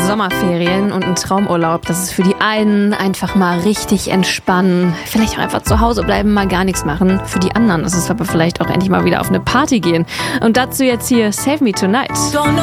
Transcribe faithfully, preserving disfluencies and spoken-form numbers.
Sommerferien und ein Traumurlaub, das ist für die einen einfach mal richtig entspannen. Vielleicht auch einfach zu Hause bleiben, mal gar nichts machen. Für die anderen ist es aber vielleicht auch endlich mal wieder auf eine Party gehen. Und dazu jetzt hier Save Me Tonight.